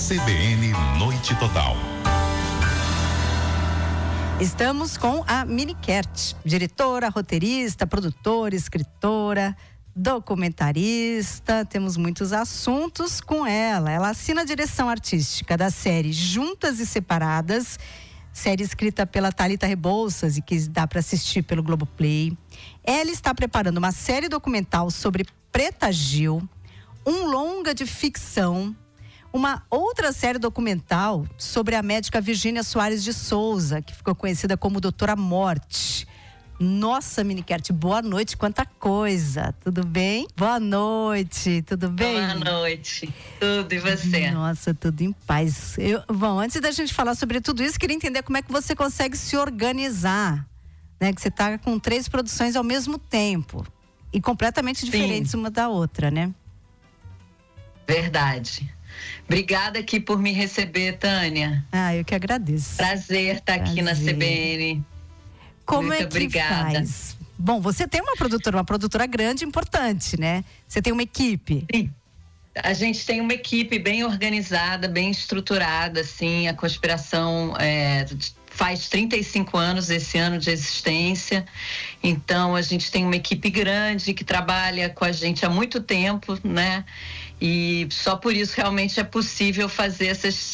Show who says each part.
Speaker 1: CBN Noite Total.
Speaker 2: Estamos com a Mini Kertz, diretora, roteirista, produtora, escritora, documentarista. Temos muitos assuntos com ela. Ela assina a direção artística da série Juntas e Separadas, série escrita pela Thalita Rebouças e que dá para assistir pelo Globoplay. Ela está preparando uma série documental sobre Preta Gil, um longa de ficção, uma outra série documental sobre a médica Virgínia Soares de Souza, que ficou conhecida como Doutora Morte. Nossa, Mini Kertz, boa noite, quanta coisa, tudo bem? Boa noite, tudo bem?
Speaker 3: Boa noite, tudo, e você?
Speaker 2: Nossa, tudo em paz. Bom, antes da gente falar sobre tudo isso, queria entender como é que você consegue se organizar, né? Que você está com 3 produções ao mesmo tempo e completamente diferentes uma da outra, né?
Speaker 3: Verdade. Obrigada aqui por me receber, Tânia.
Speaker 2: Eu que agradeço.
Speaker 3: Prazer estar aqui na CBN.
Speaker 2: Como
Speaker 3: muito
Speaker 2: é que
Speaker 3: obrigada.
Speaker 2: faz? Bom, você tem uma produtora grande e importante, né? Você tem uma equipe.
Speaker 3: Sim. A gente tem uma equipe bem organizada, bem estruturada, assim. A Conspiração faz 35 anos esse ano de existência. Então, a gente tem uma equipe grande que trabalha com a gente há muito tempo, né? E só por isso realmente é possível fazer